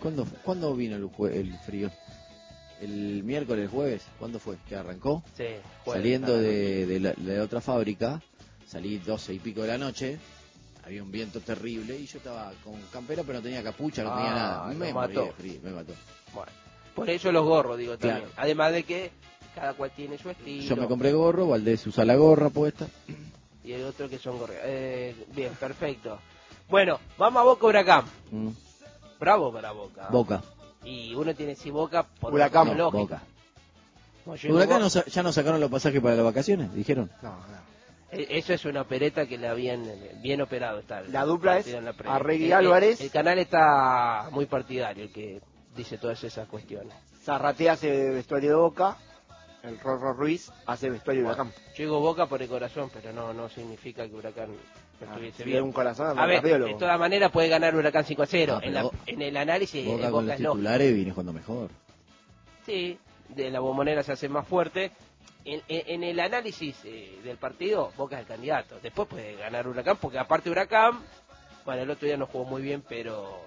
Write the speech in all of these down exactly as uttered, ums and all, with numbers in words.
¿Cuándo, ¿cuándo vino el, jue- el frío? El miércoles, el jueves, ¿cuándo fue? ¿Que arrancó? Sí, jueves, Saliendo de, de, la, de la otra fábrica, salí doce y pico de la noche, había un viento terrible y yo estaba con campera pero no tenía capucha, no Ah, tenía nada. lo Me mató. morí de frío, me mató. Bueno, por eso los gorros, digo, también. Claro. Además de que cada cual tiene su estilo. Yo me compré gorro, Valdés usa la gorra puesta. Y el otro que son gorros. Eh, bien, perfecto. Bueno, vamos a Boca Huracán. Mm. Bravo para Boca. Boca. Y uno tiene si Boca por Huracán. una lógica. Boca. Bueno, yo digo Huracán Boca- no sa- ya nos sacaron los pasajes para las vacaciones, dijeron. No, no. Eh, Eso es una opereta que le habían eh, bien operado. Está el La dupla partido es en la previa. Arregui El- el- Álvarez. El, canal está muy partidario, el que dice todas esas cuestiones. Zarratea hace vestuario de Boca, el Rorro Ruiz hace vestuario de Huracán. Yo digo Boca por el corazón, pero no no significa que Huracán Ah, estuviese si bien. hay un corazón, A ver, cardiólogo. de todas maneras puede ganar Huracán cinco a cero. Ah, en, pero la- Bo- en el análisis, eh, Boca Boca, con los es lógico. titulares viene jugando mejor. Sí, de la bombonera se hace más fuerte. En, en- en el análisis eh, del partido, Boca es el candidato. Después puede ganar Huracán, porque aparte Huracán, bueno, el otro día no jugó muy bien, pero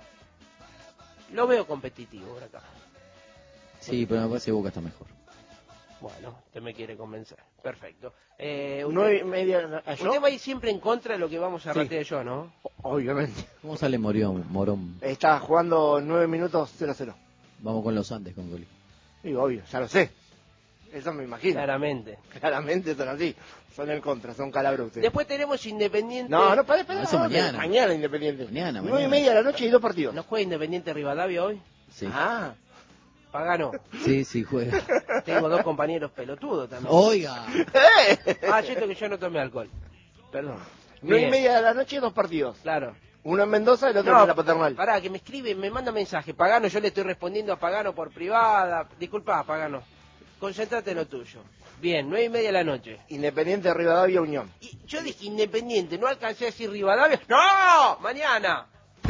lo veo competitivo Huracán. Sí, pero me parece que Boca está mejor. Bueno, usted me quiere convencer. Perfecto. Eh, usted, Nueve y media. ¿a yo? usted va a ir siempre en contra de lo que vamos a Sí. ratear yo, ¿no? Obviamente. ¿Cómo sale Morión, Morón? Está jugando nueve minutos cero cero. Vamos con los Andes, con Goli. Digo, obvio, ya lo sé. Eso me imagino. Claramente. Claramente son así. Son en contra, son calabros ustedes. Después tenemos Independiente. No, no, para, para. No, eso mañana. Mañana Independiente. Mañana, Nueve y mañana. media de la noche y dos partidos. ¿No juega Independiente Rivadavia hoy? Sí, Ah. Pagano. sí, sí juega. Tengo dos compañeros pelotudos también. Oiga, Ah, cierto que yo no tomé alcohol. Perdón. Nueve y Bien, media de la noche y dos partidos. claro. Uno en Mendoza y el otro No, en la Paternal. pará, que me escribe, me manda mensaje. Pagano, yo le estoy respondiendo a Pagano por privada. Disculpa, Pagano. Concéntrate en lo tuyo. Bien, nueve y media de la noche. Independiente Rivadavia Unión. Y yo dije Independiente, no alcancé a decir Rivadavia. ¡No! Mañana.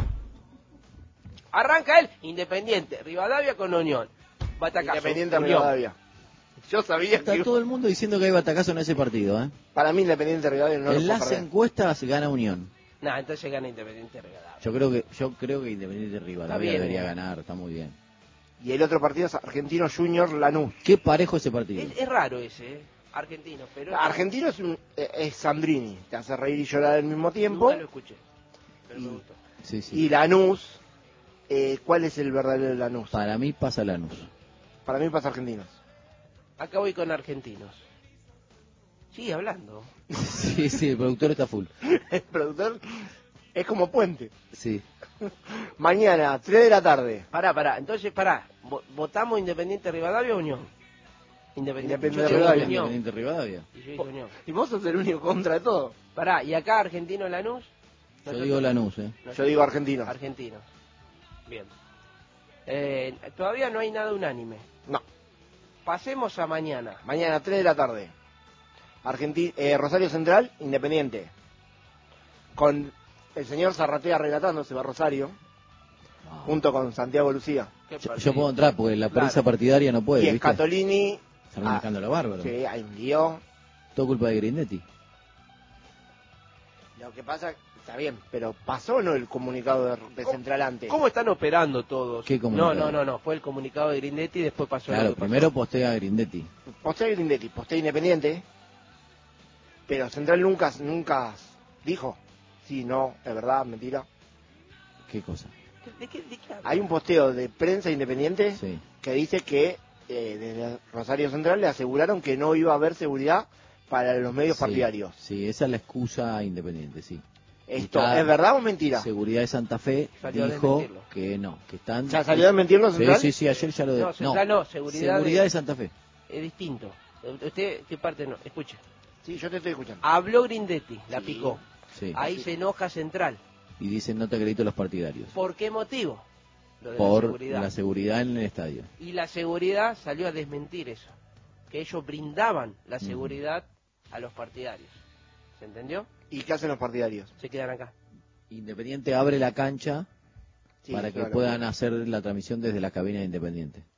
Arranca él, Independiente, Rivadavia con Unión. Batacazo. Independiente Unión. Rivadavia. Yo sabía está que... todo el mundo diciendo que hay batacazo en ese partido, ¿eh? Para mí Independiente Rivadavia no lo en puedo las perder. encuestas gana Unión. No, entonces gana Independiente Rivadavia. Yo creo que yo creo que Independiente Rivadavia bien, debería eh. ganar, está muy bien. Y el otro partido es Argentino Junior Lanús. Qué parejo ese partido. Es, es raro ese, ¿eh? Argentino, pero... Argentino es, un, eh, es Sandrini, te hace reír y llorar al mismo tiempo. Nunca lo escuché, pero me Y- gustó. Sí, sí. Y Lanús, eh, ¿cuál es el verdadero Lanús? Para mí pasa Lanús. Para mí pasa Argentinos. Acá voy con argentinos. Sigue hablando. Sí, sí, el productor está full. El productor es como puente. Sí. Mañana, tres de la tarde. Pará, pará, entonces pará. Vo- ¿Votamos Independiente Rivadavia o Unión? Independiente, Independiente yo dije Rivadavia. Unión. Independiente Rivadavia. Y yo dije Unión. Y vos sos el único contra de todo. Pará, ¿y acá Argentino Lanús? Yo digo Lanús, ¿eh? Yo digo Argentinos. Argentinos. Bien. Eh, todavía no hay nada unánime. No, Pasemos a mañana. mañana, tres de la tarde. Argenti eh, Rosario Central, Independiente. Con el señor Zarratea relatándose va Rosario, junto con Santiago Lucía. ¿Qué Yo, partido? yo puedo entrar porque la prensa Claro. partidaria no puede, y ¿viste? Scatolini. Están manejando la bárbaro. Sí, hay un lío. Todo culpa de Grindetti. Lo que pasa, está bien, pero ¿pasó o no el comunicado de, de ¿Cómo- Central antes? ¿Cómo están operando todos? ¿Qué comunicado? No, no, no, no. Fue el comunicado de Grindetti y después pasó lo Claro, que pasó. primero postea a Grindetti. Postea Grindetti, postea Independiente, pero Central nunca, nunca dijo sí, no, es verdad, mentira. ¿Qué cosa? ¿De qué, de qué habla? Hay un posteo de prensa Independiente Sí. que dice que eh, desde Rosario Central le aseguraron que no iba a haber seguridad para los medios Sí, partidarios. Sí, esa es la excusa independiente, sí. ¿Esto Está- es verdad o mentira? Seguridad de Santa Fe Salió a dijo desmentirlo. que no, que están... ¿Ya salió a desmentirlo Sí, Central? sí, sí, ayer ya lo... de- No, Central no, seguridad Seguridad de- de Santa Fe. Es distinto. ¿Usted qué parte no? Escuche. Sí, yo te estoy escuchando. Habló Grindetti, la Sí. picó. Sí. Ahí se enoja Central. Y dicen no te acredito los partidarios. ¿Por qué motivo? Lo de Por la seguridad. la seguridad en el estadio. Y la seguridad salió a desmentir eso. Que ellos brindaban la seguridad a los partidarios. ¿Se entendió? ¿Y qué hacen los partidarios? Se quedan acá. Independiente abre la cancha Sí, para que claro. puedan hacer la transmisión desde la cabina de Independiente.